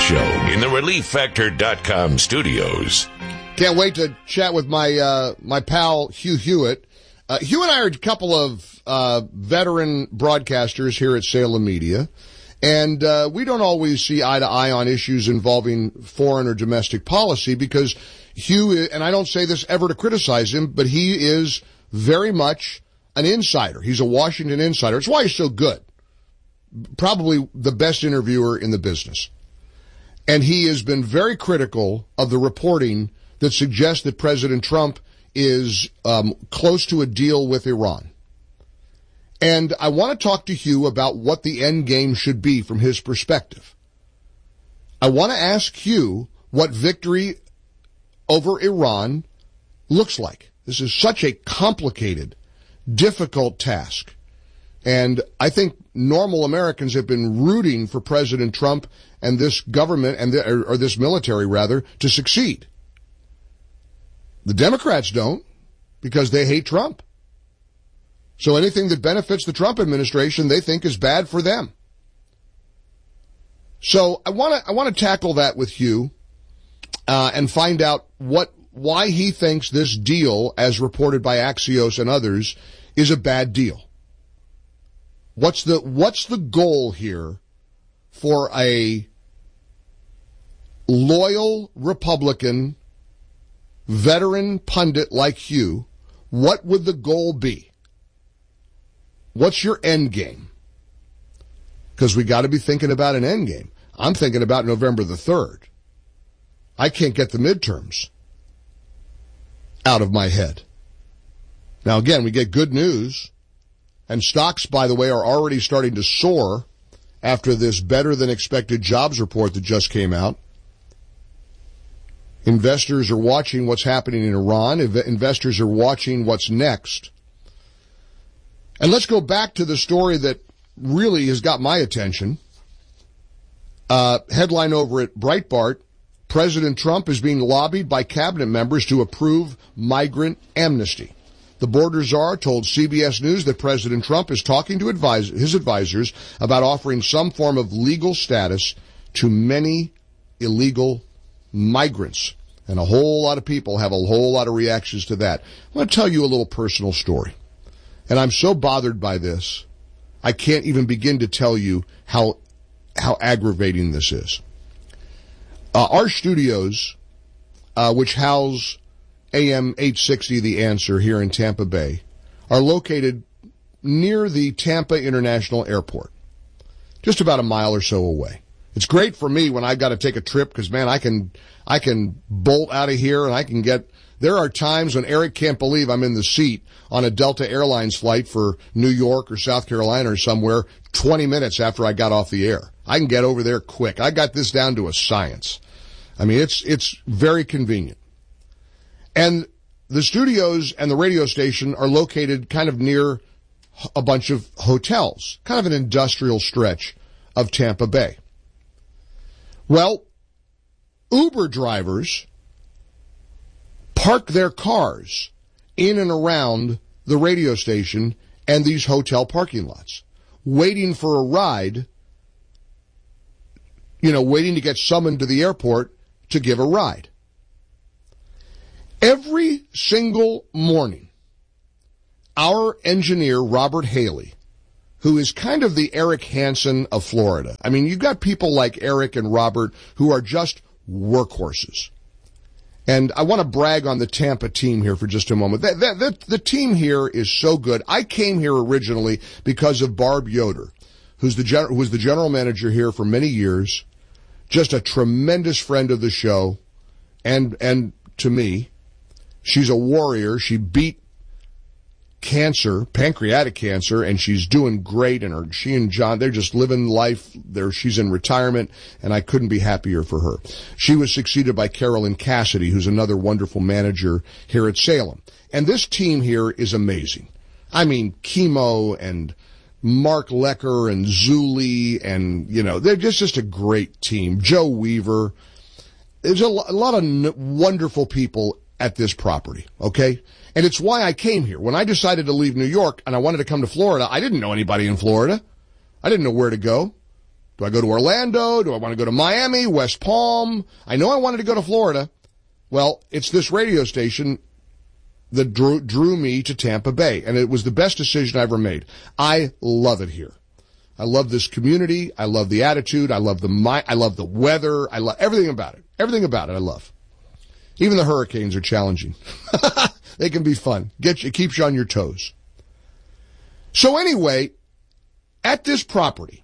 Show in the ReliefFactor.com studios. Can't wait to chat with my pal Hugh Hewitt. Hugh and I are a couple of veteran broadcasters here at Salem Media, and we don't always see eye to eye on issues involving foreign or domestic policy because Hugh, and I don't say this ever to criticize him, but he is very much an insider. He's a Washington insider. It's why he's so good. Probably the best interviewer in the business. And he has been very critical of the reporting that suggests that President Trump is close to a deal with Iran. And I want to talk to Hugh about what the end game should be from his perspective. I want to ask Hugh what victory over Iran looks like. This is such a complicated, difficult task. And I think normal Americans have been rooting for President Trump and this government, or this military rather, to succeed. The Democrats don't, because they hate Trump. So anything that benefits the Trump administration, they think is bad for them. So I want to tackle that with Hugh, and find out why he thinks this deal, as reported by Axios and others, is a bad deal. What's the goal here for a loyal Republican veteran pundit like Hugh? What would the goal be? What's your end game? Because we got to be thinking about an end game. I'm thinking about November the 3rd. I can't get the midterms out of my head. Now, again, we get good news, and stocks, by the way, are already starting to soar after this better-than-expected jobs report that just came out. Investors are watching what's happening in Iran. Investors are watching what's next. And let's go back to the story that really has got my attention. Headline over at Breitbart, President Trump is being lobbied by cabinet members to approve migrant amnesty. The border czar told CBS News that President Trump is talking to his advisors about offering some form of legal status to many illegal migrants. And a whole lot of people have a whole lot of reactions to that. I want to tell you a little personal story. And I'm so bothered by this, I can't even begin to tell you how aggravating this is. Our studios, which house AM 860 The Answer here in Tampa Bay, are located near the Tampa International Airport, just about a mile or so away. It's great for me when I got to take a trip because, man, I can bolt out of here and there are times when Eric can't believe I'm in the seat on a Delta Airlines flight for New York or South Carolina or somewhere 20 minutes after I got off the air. I can get over there quick. I got this down to a science. I mean, it's very convenient. And the studios and the radio station are located kind of near a bunch of hotels, kind of an industrial stretch of Tampa Bay. Well, Uber drivers park their cars in and around the radio station and these hotel parking lots, waiting for a ride, waiting to get summoned to the airport to give a ride. Every single morning, our engineer, Robert Haley, who is kind of the Eric Hansen of Florida. I mean, you've got people like Eric and Robert who are just workhorses. And I want to brag on the Tampa team here for just a moment. The team here is so good. I came here originally because of Barb Yoder, who was the general manager here for many years, just a tremendous friend of the show, and to me. She's a warrior. She beat cancer, pancreatic cancer, and she's doing great. And she and John, they're just living life. She's in retirement, and I couldn't be happier for her. She was succeeded by Carolyn Cassidy, who's another wonderful manager here at Salem. And this team here is amazing. I mean, Chemo and Mark Lecker and Zuli, and, they're just a great team. Joe Weaver. There's a lot of wonderful people at this property, okay? And it's why I came here. When I decided to leave New York and I wanted to come to Florida, I didn't know anybody in Florida. I didn't know where to go. Do I go to Orlando? Do I want to go to Miami, West Palm? I know I wanted to go to Florida. Well, it's this radio station that drew me to Tampa Bay, and it was the best decision I ever made. I love it here. I love this community. I love the attitude. I love the weather. I love everything about it. Everything about it I love. Even the hurricanes are challenging. They can be fun. It keeps you on your toes. So anyway, at this property,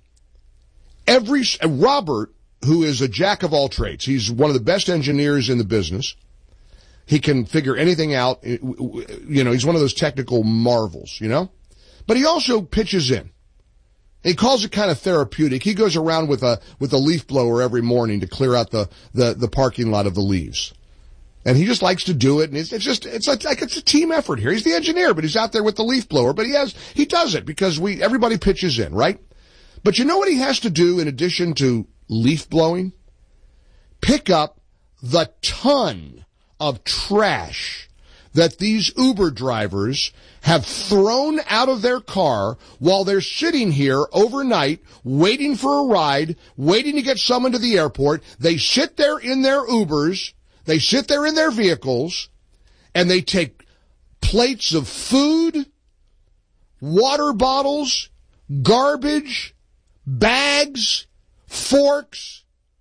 Robert, who is a jack of all trades, he's one of the best engineers in the business. He can figure anything out. He's one of those technical marvels, But he also pitches in. He calls it kind of therapeutic. He goes around with a leaf blower every morning to clear out the parking lot of the leaves. And he just likes to do it, and it's a team effort here. He's the engineer, but he's out there with the leaf blower. But he does it because everybody pitches in, right? But you know what he has to do in addition to leaf blowing? Pick up the ton of trash that these Uber drivers have thrown out of their car while they're sitting here overnight waiting for a ride, waiting to get someone to the airport. They sit there in their Ubers, they sit there in their vehicles, and they take plates of food, water bottles, garbage, bags, forks,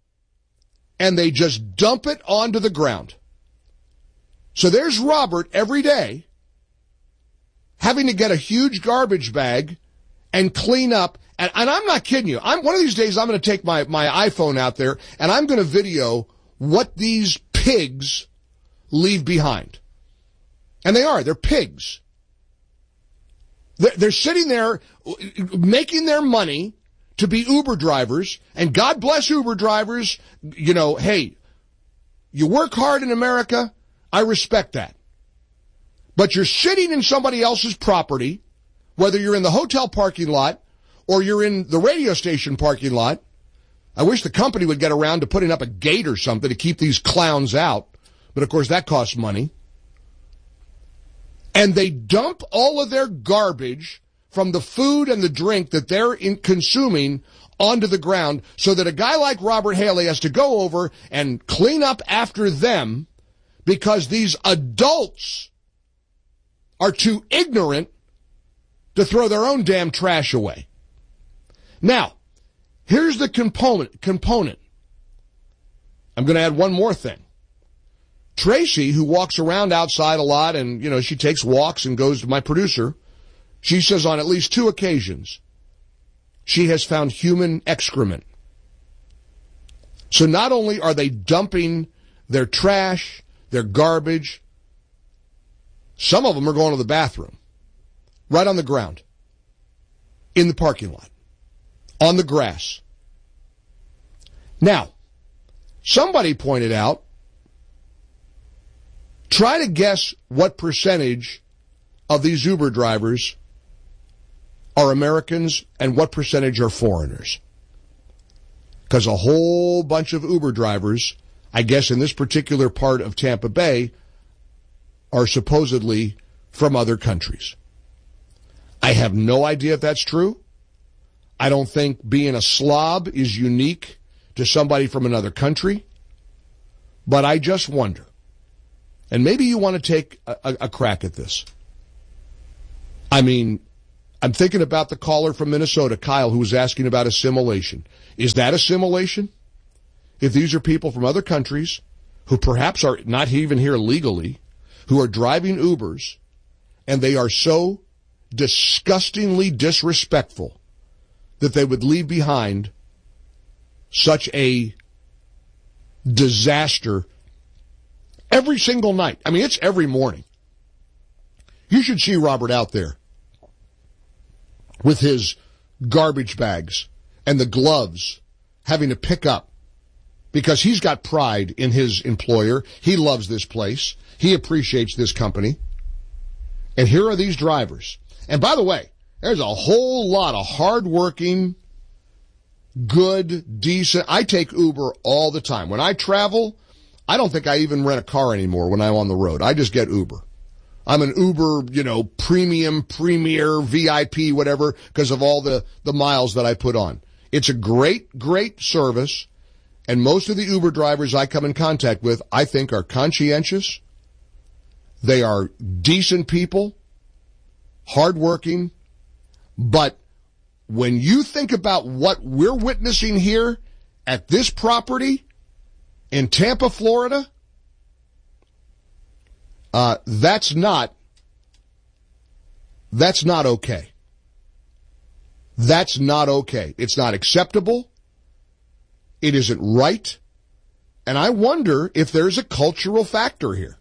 and they just dump it onto the ground. So there's Robert every day having to get a huge garbage bag and clean up. And I'm not kidding you. One of these days I'm going to take my iPhone out there and I'm going to video what these pigs leave behind. And they're pigs. They're sitting there making their money to be Uber drivers. And God bless Uber drivers. Hey, you work hard in America. I respect that. But you're sitting in somebody else's property, whether you're in the hotel parking lot or you're in the radio station parking lot. I wish the company would get around to putting up a gate or something to keep these clowns out. But, of course, that costs money. And they dump all of their garbage from the food and the drink that they're consuming onto the ground so that a guy like Robert Haley has to go over and clean up after them because these adults are too ignorant to throw their own damn trash away. Now, here's the component. I'm going to add one more thing. Tracy, who walks around outside a lot and, she takes walks and goes to my producer, she says on at least 2 occasions, she has found human excrement. So not only are they dumping their trash, their garbage, some of them are going to the bathroom, right on the ground, in the parking lot, on the grass. Now, somebody pointed out, try to guess what percentage of these Uber drivers are Americans and what percentage are foreigners. Because a whole bunch of Uber drivers, I guess in this particular part of Tampa Bay, are supposedly from other countries. I have no idea if that's true. I don't think being a slob is unique to somebody from another country. But I just wonder. And maybe you want to take a crack at this. I mean, I'm thinking about the caller from Minnesota, Kyle, who was asking about assimilation. Is that assimilation? If these are people from other countries who perhaps are not even here legally, who are driving Ubers, and they are so disgustingly disrespectful that they would leave behind such a disaster every single night. I mean, it's every morning. You should see Robert out there with his garbage bags and the gloves having to pick up because he's got pride in his employer. He loves this place. He appreciates this company. And here are these drivers. And by the way, there's a whole lot of hardworking, good, decent. I take Uber all the time. When I travel, I don't think I even rent a car anymore when I'm on the road. I just get Uber. I'm an Uber, premium, premier, VIP, whatever, because of all the miles that I put on. It's a great, great service, and most of the Uber drivers I come in contact with, I think, are conscientious. They are decent people, hardworking, but when you think about what we're witnessing here at this property in Tampa, Florida, that's not okay. That's not okay. It's not acceptable. It isn't right. And I wonder if there's a cultural factor here.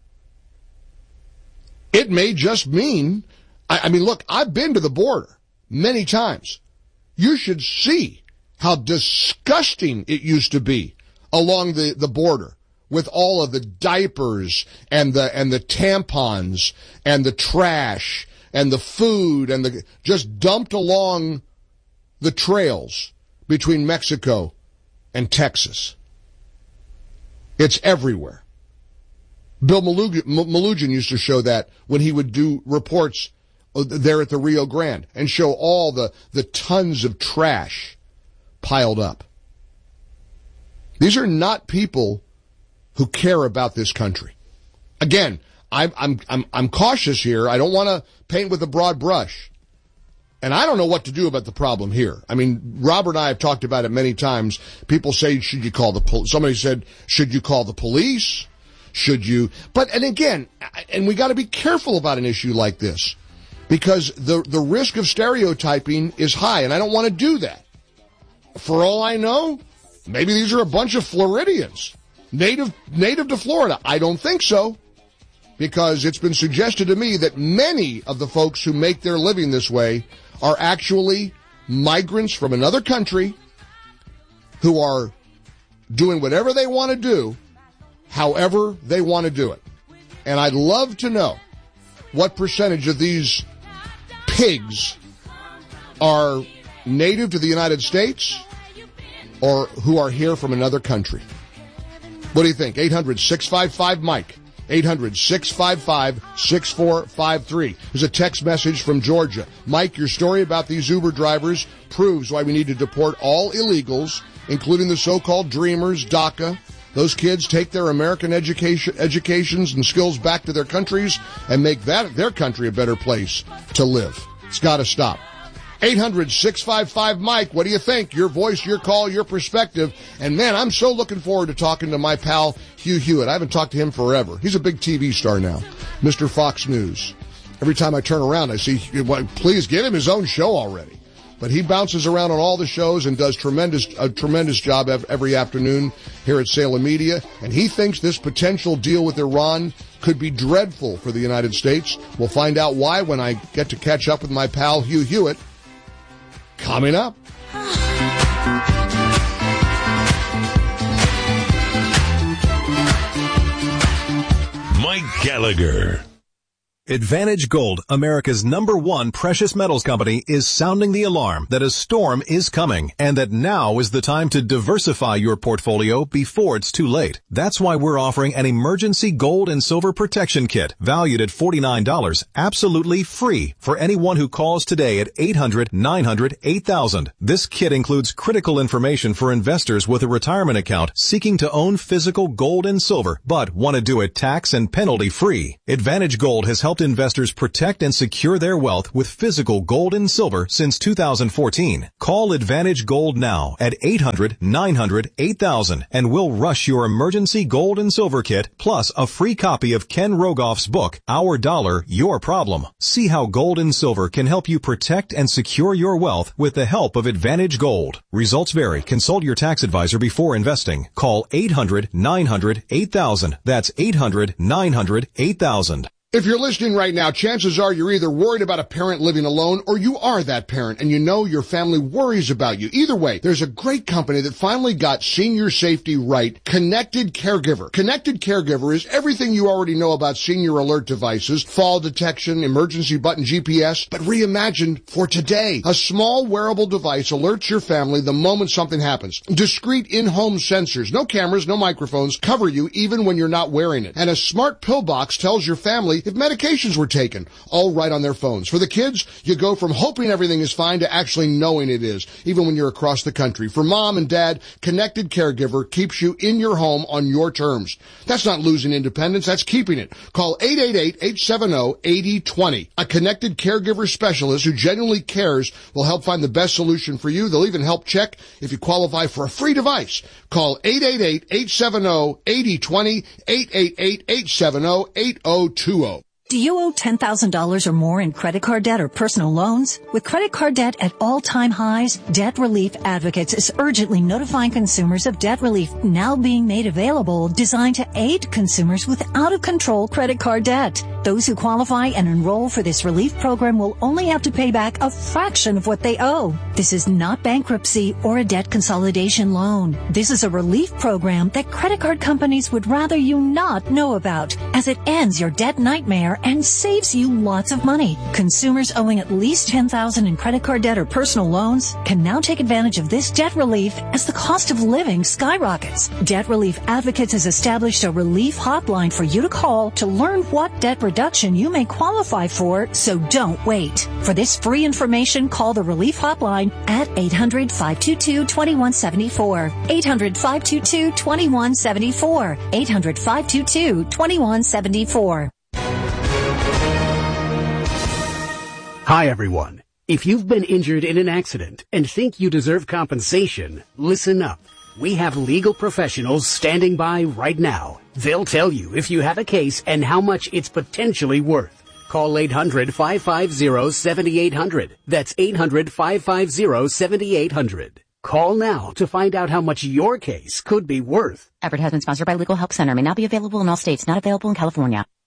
It may just mean, I mean, look, I've been to the border many times. You should see how disgusting it used to be along the border with all of the diapers and the tampons and the trash and the food and the just dumped along the trails between Mexico and Texas. It's everywhere. Bill Malugin used to show that when he would do reports there at the Rio Grande and show all the tons of trash piled up. These are not people who care about this country. Again, I'm cautious here. I don't want to paint with a broad brush. And I don't know what to do about the problem here. I mean, Robert and I have talked about it many times. People say, should you call the police? Somebody said, should you call the police? Should you? And again, and we got to be careful about an issue like this because the risk of stereotyping is high, and I don't want to do that. For all I know, maybe these are a bunch of Floridians, native to Florida. I don't think so, because it's been suggested to me that many of the folks who make their living this way are actually migrants from another country who are doing whatever they want to do, however they want to do it. And I'd love to know what percentage of these pigs are native to the United States or who are here from another country. What do you think? 800-655-MIKE. 800-655-6453. There's a text message from Georgia. Mike, your story about these Uber drivers proves why we need to deport all illegals, including the so-called dreamers, DACA. Those kids take their American educations and skills back to their countries and make their country a better place to live. It's got to stop. 800-655-MIKE. What do you think? Your voice, your call, your perspective. And man, I'm so looking forward to talking to my pal Hugh Hewitt. I haven't talked to him forever. He's a big TV star now. Mr. Fox News. Every time I turn around, I see, please get him his own show already. But he bounces around on all the shows and does a tremendous job every afternoon here at Salem Media. And he thinks this potential deal with Iran could be dreadful for the United States. We'll find out why when I get to catch up with my pal Hugh Hewitt. Coming up. Mike Gallagher. Advantage Gold, America's #1 precious metals company, is sounding the alarm that a storm is coming and that now is the time to diversify your portfolio before it's too late. That's why we're offering an emergency gold and silver protection kit valued at $49, absolutely free for anyone who calls today at 800-900-8000. This kit includes critical information for investors with a retirement account seeking to own physical gold and silver but want to do it tax and penalty free. Advantage Gold has helped investors protect and secure their wealth with physical gold and silver since 2014. Call Advantage Gold now at 800-900-8000 and we'll rush your emergency gold and silver kit plus a free copy of Ken Rogoff's book, Our Dollar, Your Problem. See how gold and silver can help you protect and secure your wealth with the help of Advantage Gold. Results vary. Consult your tax advisor before investing. Call 800-900-8000. That's 800-900-8000. If you're listening right now, chances are you're either worried about a parent living alone or you are that parent and you know your family worries about you. Either way, there's a great company that finally got senior safety right, Connected Caregiver. Connected Caregiver is everything you already know about senior alert devices, fall detection, emergency button GPS, but reimagined for today. A small wearable device alerts your family the moment something happens. Discreet in-home sensors, no cameras, no microphones, cover you even when you're not wearing it. And a smart pill box tells your family if medications were taken, all right on their phones. For the kids, you go from hoping everything is fine to actually knowing it is, even when you're across the country. For mom and dad, Connected Caregiver keeps you in your home on your terms. That's not losing independence, that's keeping it. Call 888-870-8020. A Connected Caregiver specialist who genuinely cares will help find the best solution for you. They'll even help check if you qualify for a free device. Call 888-870-8020, 888-870-8020. Do you owe $10,000 or more in credit card debt or personal loans? With credit card debt at all-time highs, Debt Relief Advocates is urgently notifying consumers of debt relief now being made available, designed to aid consumers with out-of-control credit card debt. Those who qualify and enroll for this relief program will only have to pay back a fraction of what they owe. This is not bankruptcy or a debt consolidation loan. This is a relief program that credit card companies would rather you not know about, as it ends your debt nightmare and saves you lots of money. Consumers owing at least $10,000 in credit card debt or personal loans can now take advantage of this debt relief as the cost of living skyrockets. Debt Relief Advocates has established a relief hotline for you to call to learn what debt reduction you may qualify for, so don't wait. For this free information, call the relief hotline at 800-522-2174. 800-522-2174. 800-522-2174. Hi, everyone. If you've been injured in an accident and think you deserve compensation, listen up. We have legal professionals standing by right now. They'll tell you if you have a case and how much it's potentially worth. Call 800-550-7800. That's 800-550-7800. Call now to find out how much your case could be worth. Advertisement sponsored by Legal Help Center. May not be available in all states. Not available in California.